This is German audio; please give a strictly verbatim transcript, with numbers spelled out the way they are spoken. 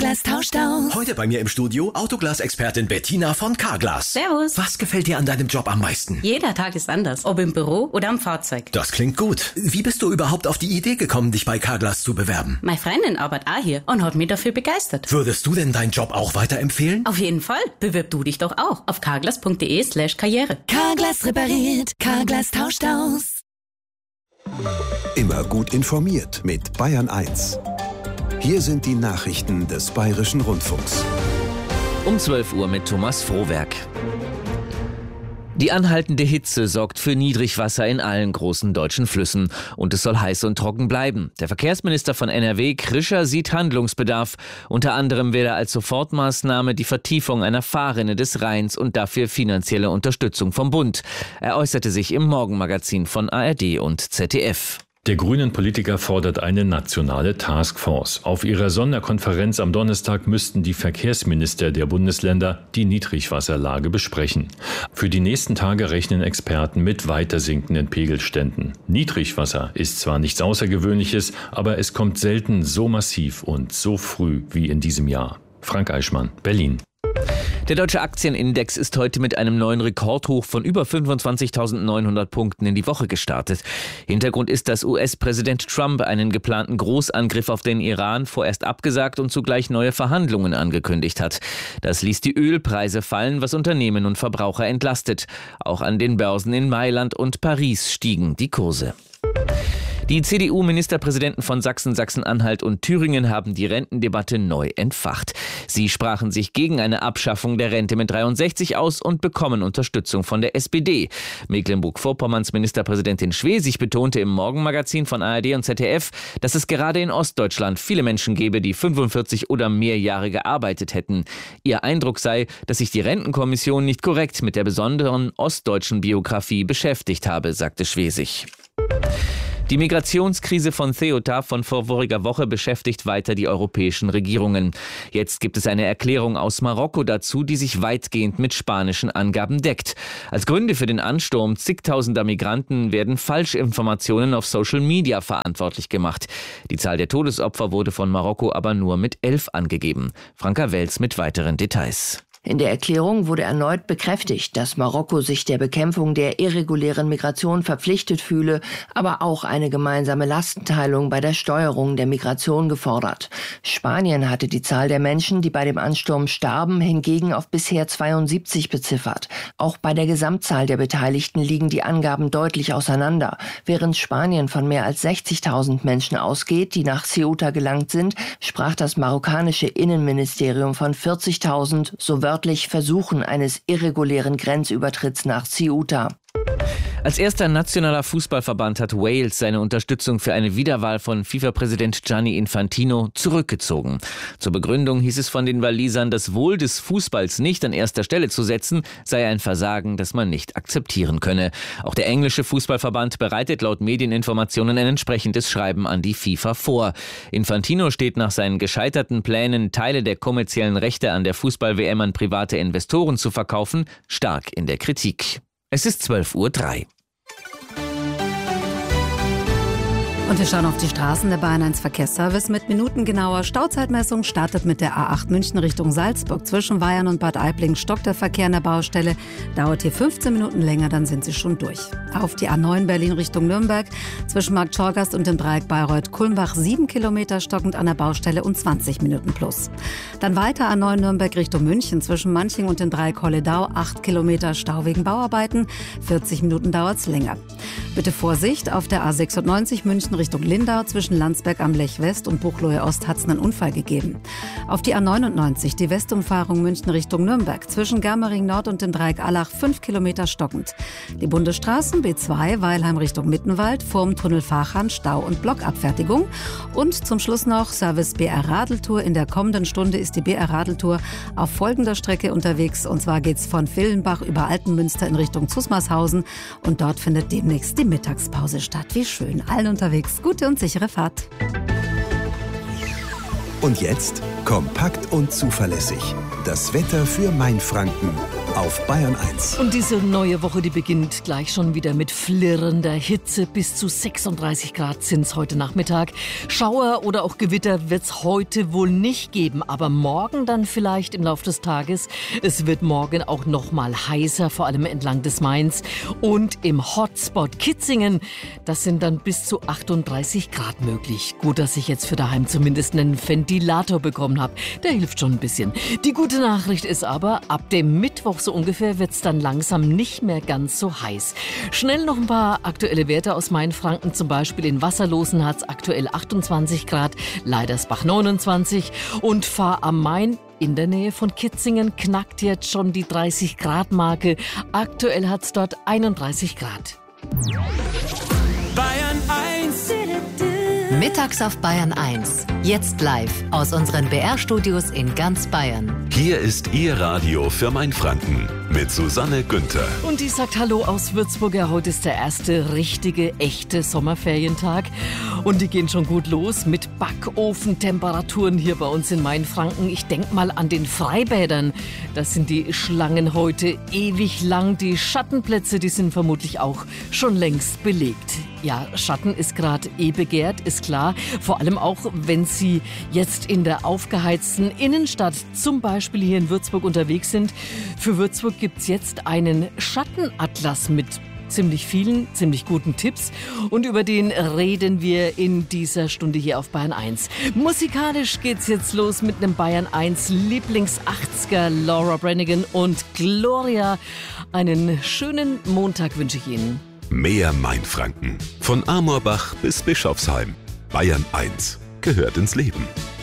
Carglass tauscht aus. Heute bei mir im Studio Autoglas-Expertin Bettina von Carglass. Servus. Was gefällt dir an deinem Job am meisten? Jeder Tag ist anders, ob im Büro oder am Fahrzeug. Das klingt gut. Wie bist du überhaupt auf die Idee gekommen, dich bei Carglass zu bewerben? Meine Freundin arbeitet auch hier und hat mich dafür begeistert. Würdest du denn deinen Job auch weiterempfehlen? Auf jeden Fall. Bewirb du dich doch auch auf carglass.de slash karriere. Carglass repariert, Carglass tauscht aus. Immer gut informiert mit Bayern eins. Hier sind die Nachrichten des Bayerischen Rundfunks. Um zwölf Uhr mit Thomas Frohwerk. Die anhaltende Hitze sorgt für Niedrigwasser in allen großen deutschen Flüssen. Und es soll heiß und trocken bleiben. Der Verkehrsminister von N R W, Krischer, sieht Handlungsbedarf. Unter anderem will er als Sofortmaßnahme die Vertiefung einer Fahrrinne des Rheins und dafür finanzielle Unterstützung vom Bund. Er äußerte sich im Morgenmagazin von A R D und Z D F. Der grünen Politiker fordert eine nationale Taskforce. Auf ihrer Sonderkonferenz am Donnerstag müssten die Verkehrsminister der Bundesländer die Niedrigwasserlage besprechen. Für die nächsten Tage rechnen Experten mit weiter sinkenden Pegelständen. Niedrigwasser ist zwar nichts Außergewöhnliches, aber es kommt selten so massiv und so früh wie in diesem Jahr. Frank Eichmann, Berlin. Der deutsche Aktienindex ist heute mit einem neuen Rekordhoch von über fünfundzwanzigtausendneunhundert Punkten in die Woche gestartet. Hintergrund ist, dass U S-Präsident Trump einen geplanten Großangriff auf den Iran vorerst abgesagt und zugleich neue Verhandlungen angekündigt hat. Das ließ die Ölpreise fallen, was Unternehmen und Verbraucher entlastet. Auch an den Börsen in Mailand und Paris stiegen die Kurse. Die C D U-Ministerpräsidenten von Sachsen, Sachsen-Anhalt und Thüringen haben die Rentendebatte neu entfacht. Sie sprachen sich gegen eine Abschaffung der Rente mit dreiundsechzig aus und bekommen Unterstützung von der S P D. Mecklenburg-Vorpommerns Ministerpräsidentin Schwesig betonte im Morgenmagazin von A R D und Z D F, dass es gerade in Ostdeutschland viele Menschen gebe, die fünfundvierzig oder mehr Jahre gearbeitet hätten. Ihr Eindruck sei, dass sich die Rentenkommission nicht korrekt mit der besonderen ostdeutschen Biografie beschäftigt habe, sagte Schwesig. Die Migrationskrise von Ceuta von vorvoriger Woche beschäftigt weiter die europäischen Regierungen. Jetzt gibt es eine Erklärung aus Marokko dazu, die sich weitgehend mit spanischen Angaben deckt. Als Gründe für den Ansturm zigtausender Migranten werden Falschinformationen auf Social Media verantwortlich gemacht. Die Zahl der Todesopfer wurde von Marokko aber nur mit elf angegeben. Franka Welz mit weiteren Details. In der Erklärung wurde erneut bekräftigt, dass Marokko sich der Bekämpfung der irregulären Migration verpflichtet fühle, aber auch eine gemeinsame Lastenteilung bei der Steuerung der Migration gefordert. Spanien hatte die Zahl der Menschen, die bei dem Ansturm starben, hingegen auf bisher zweiundsiebzig beziffert. Auch bei der Gesamtzahl der Beteiligten liegen die Angaben deutlich auseinander. Während Spanien von mehr als sechzigtausend Menschen ausgeht, die nach Ceuta gelangt sind, sprach das marokkanische Innenministerium von vierzigtausend, so wörtlich Versuchen eines irregulären Grenzübertritts nach Ceuta. Als erster nationaler Fußballverband hat Wales seine Unterstützung für eine Wiederwahl von FIFA-Präsident Gianni Infantino zurückgezogen. Zur Begründung hieß es von den Walisern, das Wohl des Fußballs nicht an erster Stelle zu setzen, sei ein Versagen, das man nicht akzeptieren könne. Auch der englische Fußballverband bereitet laut Medieninformationen ein entsprechendes Schreiben an die FIFA vor. Infantino steht nach seinen gescheiterten Plänen, Teile der kommerziellen Rechte an der Fußball-W M an private Investoren zu verkaufen, stark in der Kritik. Es ist zwölf Uhr drei. Und wir schauen auf die Straßen. Der Bayern eins Verkehrsservice mit minutengenauer Stauzeitmessung startet mit der A acht München Richtung Salzburg. Zwischen Weyern und Bad Aibling stockt der Verkehr an der Baustelle. Dauert hier fünfzehn Minuten länger, dann sind Sie schon durch. Auf die A neun Berlin Richtung Nürnberg. Zwischen Markt Schorgast und dem Dreieck Bayreuth-Kulmbach sieben Kilometer stockend an der Baustelle und zwanzig Minuten plus. Dann weiter A neun Nürnberg Richtung München. Zwischen Manching und dem Dreieck Holledau acht Kilometer Stau wegen Bauarbeiten. vierzig Minuten dauert's länger. Bitte Vorsicht, auf der A sechsundneunzig München Richtung Lindau zwischen Landsberg am Lech West und Buchloe Ost hat es einen Unfall gegeben. Auf die A neunundneunzig, die Westumfahrung München Richtung Nürnberg, zwischen Germering Nord und dem Dreieck Allach fünf Kilometer stockend. Die Bundesstraßen B zwei, Weilheim Richtung Mittenwald, vorm Tunnel Fahrhahn, Stau und Blockabfertigung. Und zum Schluss noch Service B R Radeltour. In der kommenden Stunde ist die B R Radeltour auf folgender Strecke unterwegs. Und zwar geht's von Villenbach über Altenmünster in Richtung Zusmarshausen. Und dort findet demnächst die Mittagspause statt. Wie schön. Allen unterwegs gute und sichere Fahrt. Und jetzt kompakt und zuverlässig. Das Wetter für Mainfranken auf Bayern eins. Und diese neue Woche, die beginnt gleich schon wieder mit flirrender Hitze. Bis zu sechsunddreißig Grad sind es heute Nachmittag. Schauer oder auch Gewitter wird es heute wohl nicht geben, aber morgen dann vielleicht im Laufe des Tages. Es wird morgen auch noch mal heißer, vor allem entlang des Mains. Und im Hotspot Kitzingen, das sind dann bis zu achtunddreißig Grad möglich. Gut, dass ich jetzt für daheim zumindest einen Ventilator bekommen habe. Der hilft schon ein bisschen. Die gute Nachricht ist aber, ab dem Mittwoch so ungefähr wird es dann langsam nicht mehr ganz so heiß. Schnell noch ein paar aktuelle Werte aus Mainfranken. Zum Beispiel in Wasserlosen hat es aktuell achtundzwanzig Grad, Leidersbach neunundzwanzig und Fahr am Main in der Nähe von Kitzingen knackt jetzt schon die dreißig Grad Marke. Aktuell hat es dort einunddreißig Grad. Bayern eins. Mittags auf Bayern eins. Jetzt live aus unseren B R-Studios in ganz Bayern. Hier ist Ihr Radio für Mainfranken mit Susanne Günther. Und die sagt Hallo aus Würzburg. Ja, heute ist der erste richtige, echte Sommerferientag. Und die gehen schon gut los mit Backofentemperaturen hier bei uns in Mainfranken. Ich denke mal an den Freibädern. Da sind die Schlangen heute ewig lang. Die Schattenplätze, die sind vermutlich auch schon längst belegt. Ja, Schatten ist gerade eh begehrt, ist klar. Vor allem auch, wenn Sie jetzt in der aufgeheizten Innenstadt, zum Beispiel hier in Würzburg, unterwegs sind. Für Würzburg gibt's jetzt einen Schattenatlas mit ziemlich vielen, ziemlich guten Tipps. Und über den reden wir in dieser Stunde hier auf Bayern eins. Musikalisch geht's jetzt los mit einem Bayern eins Lieblings-achtziger, Laura Branigan und Gloria. Einen schönen Montag wünsche ich Ihnen. Mehr Mainfranken. Von Amorbach bis Bischofsheim. Bayern eins gehört ins Leben.